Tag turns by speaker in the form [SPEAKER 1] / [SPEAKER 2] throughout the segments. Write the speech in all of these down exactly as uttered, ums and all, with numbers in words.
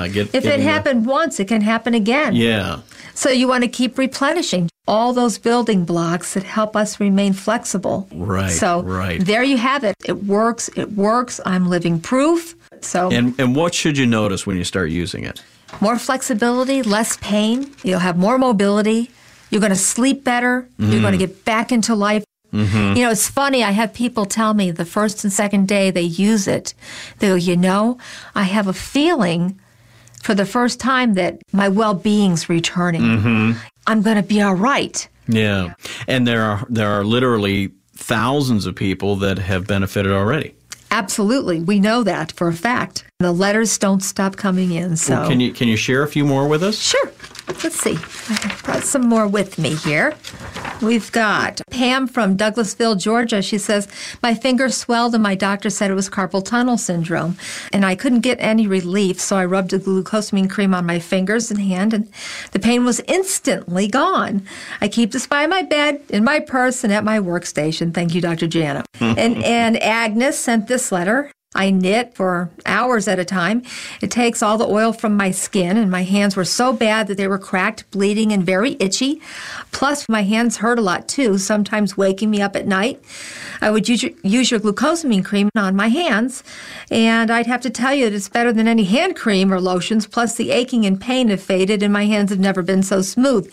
[SPEAKER 1] Yeah. Get,
[SPEAKER 2] if it happened the... once, it can happen again.
[SPEAKER 1] Yeah.
[SPEAKER 2] So you want to keep replenishing all those building blocks that help us remain flexible.
[SPEAKER 1] Right,
[SPEAKER 2] so
[SPEAKER 1] right.
[SPEAKER 2] there you have it. It works. It works. I'm living proof. So
[SPEAKER 1] and, and what should you notice when you start using it?
[SPEAKER 2] More flexibility, less pain. You'll have more mobility. You're going to sleep better. Mm. You're going to get back into life. Mm-hmm. You know, it's funny. I have people tell me the first and second day they use it, they go, you know, I have a feeling for the first time that my well-being's returning. Mm-hmm. I'm going to be all right.
[SPEAKER 1] Yeah. And there are there are literally thousands of people that have benefited already.
[SPEAKER 2] Absolutely. We know that for a fact. The letters don't stop coming in. So
[SPEAKER 1] well, can you can you share a few more with us?
[SPEAKER 2] Sure. Let's see. I brought some more with me here. We've got Pam from Douglasville, Georgia. She says, my finger swelled and my doctor said it was carpal tunnel syndrome. And I couldn't get any relief, so I rubbed a glucosamine cream on my fingers and hand, and the pain was instantly gone. I keep this by my bed, in my purse, and at my workstation. Thank you, Doctor Jana. and, and Agnes sent this letter. I knit for hours at a time. It takes all the oil from my skin, and my hands were so bad that they were cracked, bleeding, and very itchy. Plus, my hands hurt a lot, too, sometimes waking me up at night. I would use your, use your glucosamine cream on my hands, and I'd have to tell you that it's better than any hand cream or lotions, plus the aching and pain have faded, and my hands have never been so smooth.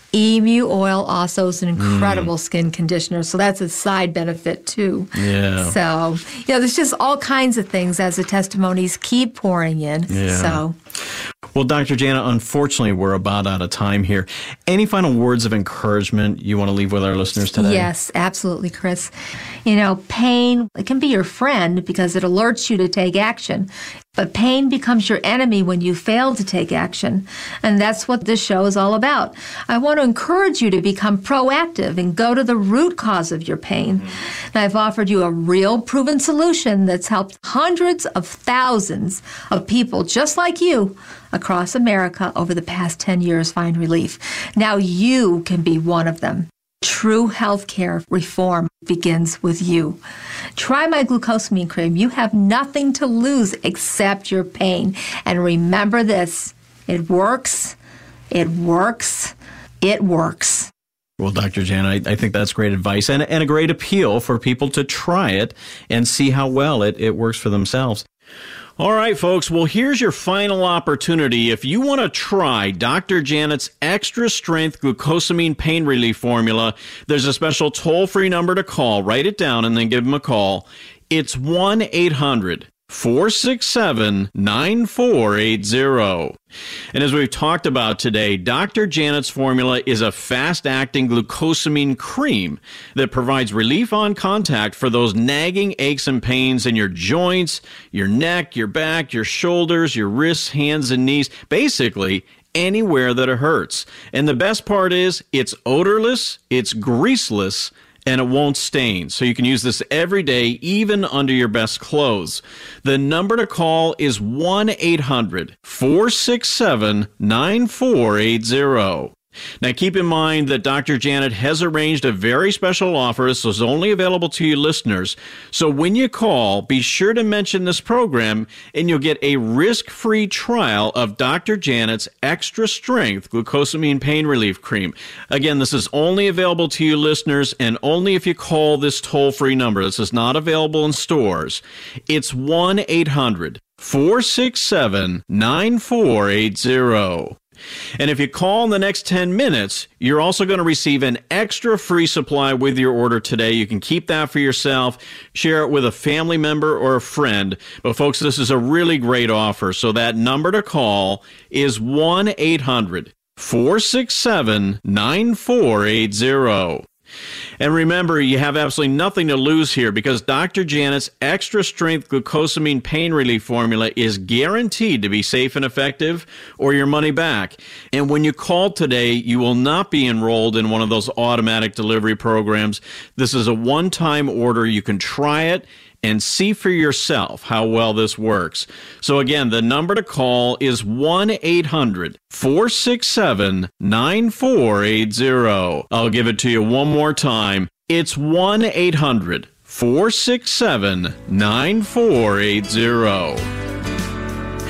[SPEAKER 2] Emu oil also is an incredible mm. skin conditioner, so that's a side benefit, too.
[SPEAKER 1] Yeah.
[SPEAKER 2] So, you know, there's just all kinds of things as the testimonies keep pouring in.
[SPEAKER 1] Yeah.
[SPEAKER 2] So,
[SPEAKER 1] well, Doctor Jana, unfortunately, we're about out of time here. Any final words of encouragement you want to leave with our listeners today?
[SPEAKER 2] Yes, absolutely, Chris. You know, pain, it can be your friend because it alerts you to take action. But pain becomes your enemy when you fail to take action. And that's what this show is all about. I want to encourage you to become proactive and go to the root cause of your pain. Mm-hmm. And I've offered you a real proven solution that's helped hundreds of thousands of people just like you across America over the past ten years find relief. Now you can be one of them. True healthcare reform begins with you. Try my glucosamine cream. You have nothing to lose except your pain. And remember this, it works, it works, it works.
[SPEAKER 1] Well, Doctor Jana, I, I think that's great advice and, and a great appeal for people to try it and see how well it, it works for themselves. All right, folks. Well, here's your final opportunity. If you want to try Doctor Janet's Extra Strength Glucosamine Pain Relief Formula, there's a special toll-free number to call. Write it down and then give them a call. It's one eight hundred four six seven nine four eight zero. And as we've talked about today, Doctor Janet's formula is a fast-acting glucosamine cream that provides relief on contact for those nagging aches and pains in your joints, your neck, your back, your shoulders, your wrists, hands, and knees, basically anywhere that it hurts. And the best part is it's odorless, it's greaseless, and it won't stain. So you can use this every day, even under your best clothes. The number to call is one eight hundred four six seven nine four eight zero. Now, keep in mind that Doctor Janet has arranged a very special offer. This is only available to you listeners. So when you call, be sure to mention this program, and you'll get a risk-free trial of Doctor Janet's Extra Strength Glucosamine Pain Relief Cream. Again, this is only available to you listeners, and only if you call this toll-free number. This is not available in stores. It's one eight hundred four six seven nine four eight zero. And if you call in the next ten minutes, you're also going to receive an extra free supply with your order today. You can keep that for yourself, share it with a family member or a friend. But folks, this is a really great offer. So that number to call is one eight hundred four six seven nine four eight zero. And remember, you have absolutely nothing to lose here because Doctor Janet's Extra Strength Glucosamine Pain Relief Formula is guaranteed to be safe and effective or your money back. And when you call today, you will not be enrolled in one of those automatic delivery programs. This is a one-time order. You can try it and see for yourself how well this works. So again, the number to call is one eight hundred four six seven nine four eight zero. I'll give it to you one more time. It's one eight hundred four six seven nine four eight zero.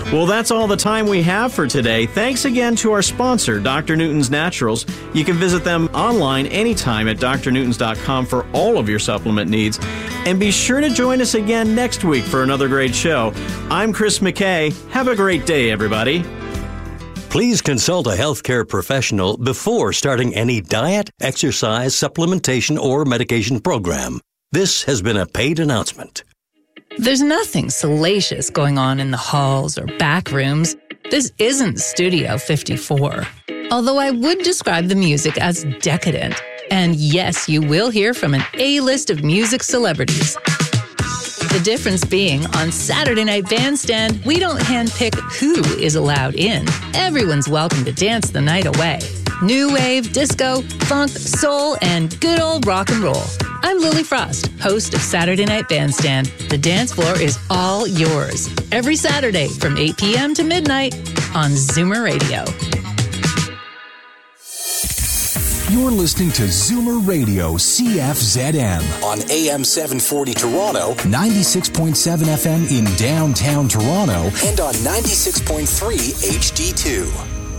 [SPEAKER 1] Well, that's all the time we have for today. Thanks again to our sponsor, Doctor Newton's Naturals. You can visit them online anytime at d r newtons dot com for all of your supplement needs. And be sure to join us again next week for another great show. I'm Chris McKay. Have a great day, everybody.
[SPEAKER 3] Please consult a healthcare professional before starting any diet, exercise, supplementation, or medication program. This has been a paid announcement.
[SPEAKER 4] There's nothing salacious going on in the halls or back rooms. This isn't Studio fifty-four. Although I would describe the music as decadent. And yes, you will hear from an A-list of music celebrities. The difference being, on Saturday Night Bandstand, we don't handpick who is allowed in. Everyone's welcome to dance the night away. New wave, disco, funk, soul, and good old rock and roll. I'm Lily Frost, host of Saturday Night Bandstand. The dance floor is all yours. Every Saturday from eight p.m. to midnight on Zoomer Radio.
[SPEAKER 5] You're listening to Zoomer Radio C F Z M
[SPEAKER 6] on A M seven forty Toronto,
[SPEAKER 5] ninety-six point seven F M in downtown Toronto,
[SPEAKER 6] and on ninety-six point three H D two.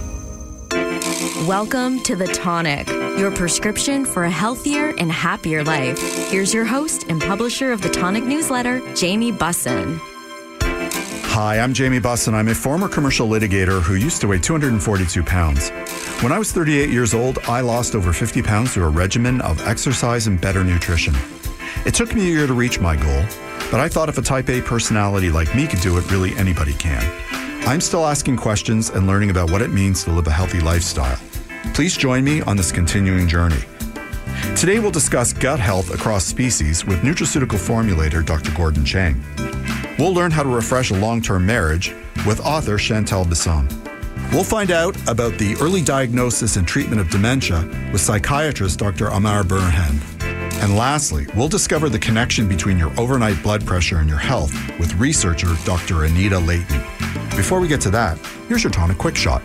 [SPEAKER 7] Welcome to The Tonic, your prescription for a healthier and happier life. Here's your host and publisher of The Tonic newsletter, Jamie Bussin.
[SPEAKER 8] Hi, I'm Jamie Bussin. I'm a former commercial litigator who used to weigh two hundred forty-two pounds. When I was thirty-eight years old, I lost over fifty pounds through a regimen of exercise and better nutrition. It took me a year to reach my goal, but I thought if a type A personality like me could do it, really anybody can. I'm still asking questions and learning about what it means to live a healthy lifestyle. Please join me on this continuing journey. Today we'll discuss gut health across species with nutraceutical formulator Doctor Gordon Chang. We'll learn how to refresh a long-term marriage with author Chantal Bisson. We'll find out about the early diagnosis and treatment of dementia with psychiatrist Doctor Amar Burhan. And lastly, we'll discover the connection between your overnight blood pressure and your health with researcher Doctor Anita Layton. Before we get to that, here's your Tonic Quick Shot.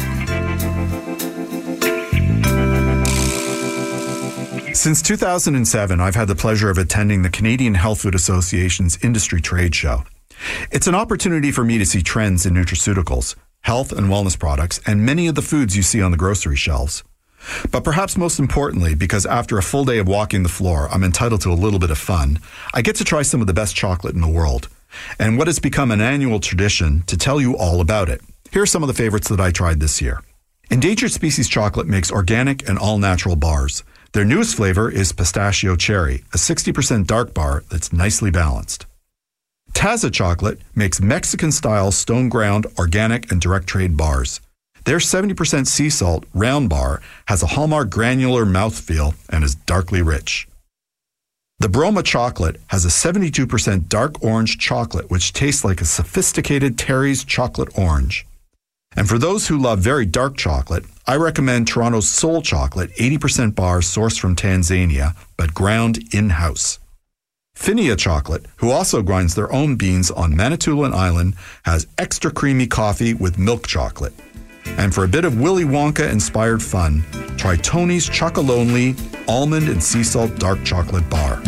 [SPEAKER 8] Since two thousand seven, I've had the pleasure of attending the Canadian Health Food Association's industry trade show. It's an opportunity for me to see trends in nutraceuticals, health and wellness products, and many of the foods you see on the grocery shelves. But perhaps most importantly, because after a full day of walking the floor, I'm entitled to a little bit of fun, I get to try some of the best chocolate in the world, and what has become an annual tradition to tell you all about it. Here are some of the favorites that I tried this year. Endangered Species Chocolate makes organic and all-natural bars. Their newest flavor is Pistachio Cherry, a sixty percent dark bar that's nicely balanced. Taza Chocolate makes Mexican-style stone-ground, organic, and direct trade bars. Their seventy percent sea salt round bar has a hallmark granular mouthfeel and is darkly rich. The Broma Chocolate has a seventy-two percent dark orange chocolate which tastes like a sophisticated Terry's chocolate orange. And for those who love very dark chocolate, I recommend Toronto's Soul Chocolate eighty percent bar sourced from Tanzania, but ground in-house. Finia Chocolate, who also grinds their own beans on Manitoulin Island, has extra creamy coffee with milk chocolate. And for a bit of Willy Wonka-inspired fun, try Tony's Chocolonely Almond and Sea Salt Dark Chocolate Bar.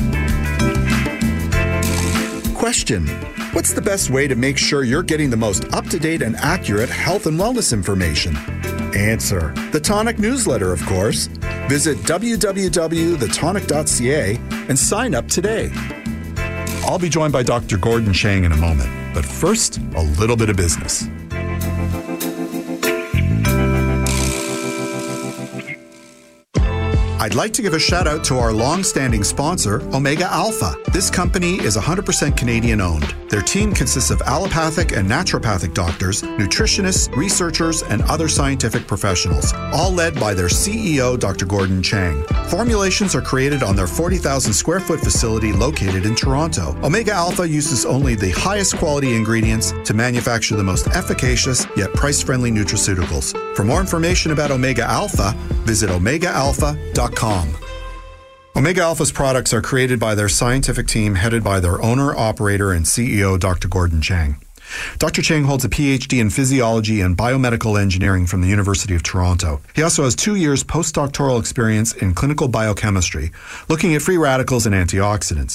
[SPEAKER 8] Question: what's the best way to make sure you're getting the most up-to-date and accurate health and wellness information? Answer: the Tonic newsletter, of course. Visit w w w dot the tonic dot c a and sign up today. I'll be joined by Doctor Gordon Chang in a moment, but first, a little bit of business. I'd like to give a shout out to our long-standing sponsor, Omega Alpha. This company is one hundred percent Canadian owned. Their team consists of allopathic and naturopathic doctors, nutritionists, researchers, and other scientific professionals, all led by their C E O, Doctor Gordon Chang. Formulations are created on their forty thousand square foot facility located in Toronto. Omega Alpha uses only the highest quality ingredients to manufacture the most efficacious yet price-friendly nutraceuticals. For more information about Omega Alpha, visit omega alpha dot com. Omega Alpha's products are created by their scientific team headed by their owner, operator, and C E O, Doctor Gordon Chang. Doctor Chang holds a P H D in physiology and biomedical engineering from the University of Toronto. He also has two years postdoctoral experience in clinical biochemistry, looking at free radicals and antioxidants.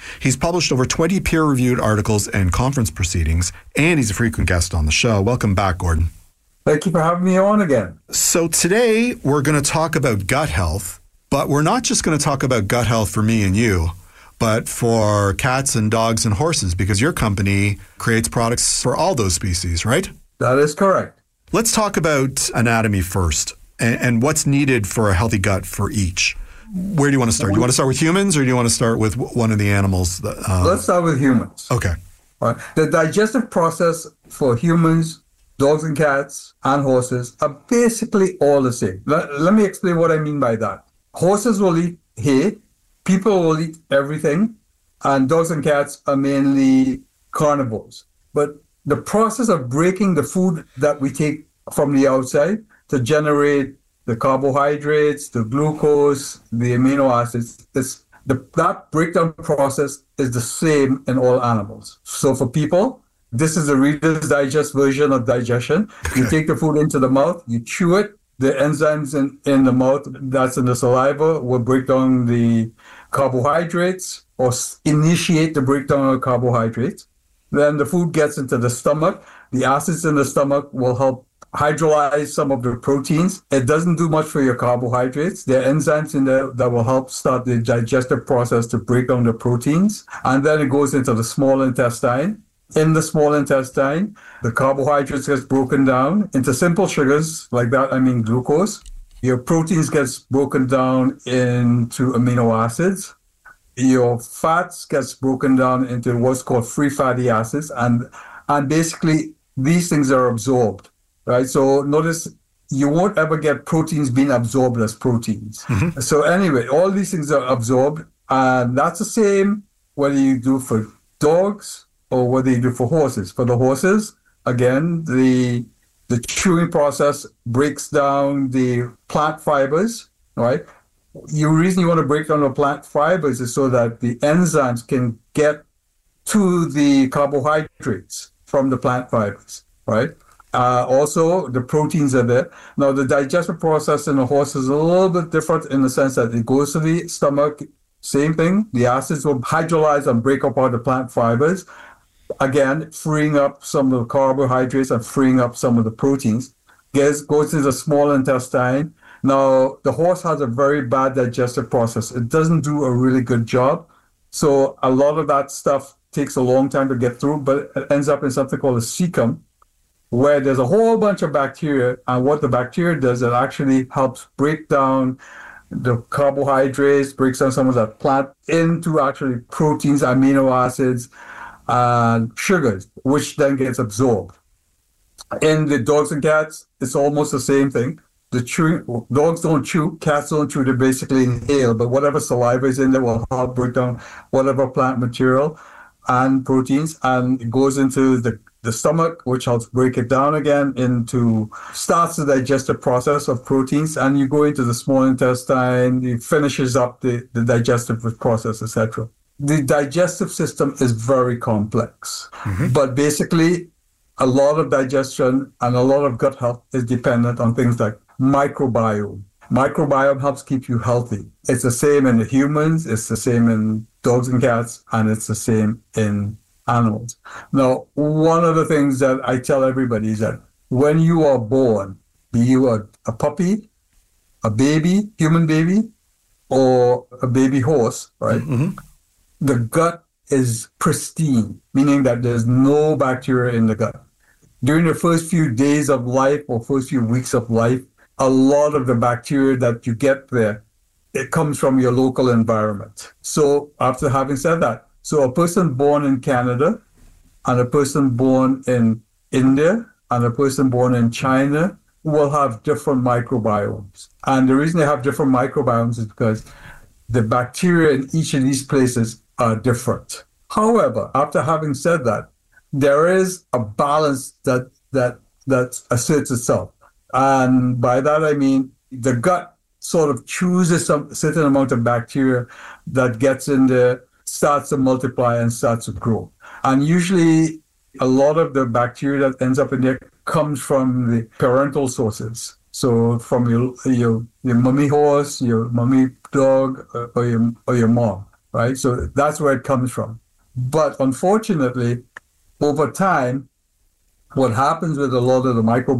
[SPEAKER 8] He's published over twenty peer-reviewed articles and conference proceedings, and he's a frequent guest on the show. Welcome back, Gordon.
[SPEAKER 9] Thank you for having me on again.
[SPEAKER 8] So today we're going to talk about gut health, but we're not just going to talk about gut health for me and you, but for cats and dogs and horses, because your company creates products for all those species, right?
[SPEAKER 9] That is correct.
[SPEAKER 8] Let's talk about anatomy first and, and what's needed for a healthy gut for each. Where do you want to start? Do you want to start with humans or do you want to start with one of the animals? That, uh...
[SPEAKER 9] Let's start with humans.
[SPEAKER 8] Okay.
[SPEAKER 9] All right. The digestive process for humans, dogs and cats, and horses are basically all the same. Let, let me explain what I mean by that. Horses will eat hay, people will eat everything, and dogs and cats are mainly carnivores. But the process of breaking the food that we take from the outside to generate the carbohydrates, the glucose, the amino acids, it's, the, that breakdown process is the same in all animals. So for people, this is the Reader's Digest version of digestion. You take the food into the mouth, you chew it, the enzymes in, in the mouth, that's in the saliva, will break down the carbohydrates or initiate the breakdown of carbohydrates. Then the food gets into the stomach. The acids in the stomach will help hydrolyze some of the proteins. It doesn't do much for your carbohydrates. There are enzymes in there that will help start the digestive process to break down the proteins. And then it goes into the small intestine. In the small intestine, the carbohydrates gets broken down into simple sugars, like that, I mean glucose. Your proteins gets broken down into amino acids. Your fats gets broken down into what's called free fatty acids. And, and basically, these things are absorbed. Right, so notice you won't ever get proteins being absorbed as proteins. Mm-hmm. So anyway, all these things are absorbed, and that's the same whether you do for dogs or whether you do for horses. For the horses, again, the the chewing process breaks down the plant fibers. Right, the reason you want to break down the plant fibers is so that the enzymes can get to the carbohydrates from the plant fibers. Right. Uh, also, the proteins are there. Now, the digestive process in a horse is a little bit different in the sense that it goes to the stomach, same thing. The acids will hydrolyze and break up all the plant fibers. Again, freeing up some of the carbohydrates and freeing up some of the proteins. Gets, goes into the small intestine. Now, the horse has a very bad digestive process. It doesn't do a really good job. So a lot of that stuff takes a long time to get through, but it ends up in something called a cecum, where there's a whole bunch of bacteria, and what the bacteria does, it actually helps break down the carbohydrates, breaks down some of that plant into actually proteins, amino acids, and sugars, which then gets absorbed. In the dogs and cats, it's almost the same thing. The chewing, dogs don't chew, cats don't chew, they basically inhale, but whatever saliva is in there will help break down whatever plant material and proteins, and it goes into the the stomach, which helps break it down again into, starts the digestive process of proteins, and you go into the small intestine, it finishes up the, the digestive process, et cetera. The digestive system is very complex, mm-hmm. but basically a lot of digestion and a lot of gut health is dependent on things like microbiome. Microbiome helps keep you healthy. It's the same in the humans, it's the same in dogs and cats, and it's the same in animals. Now, one of the things that I tell everybody is that when you are born, be you a, a puppy, a baby, human baby, or a baby horse, right? Mm-hmm. The gut is pristine, meaning that there's no bacteria in the gut. During the first few days of life or first few weeks of life, a lot of the bacteria that you get there, it comes from your local environment. So after having said that, so a person born in Canada and a person born in India and a person born in China will have different microbiomes. And the reason they have different microbiomes is because the bacteria in each of these places are different. However, after having said that, there is a balance that that that asserts itself. And by that I mean the gut sort of chooses some certain amount of bacteria that gets in there, starts to multiply and starts to grow. And usually a lot of the bacteria that ends up in there comes from the parental sources. So from your your, your mommy horse, your mommy dog, or your or your mom. right? So that's where it comes from. But unfortunately, over time, what happens with a lot of the micro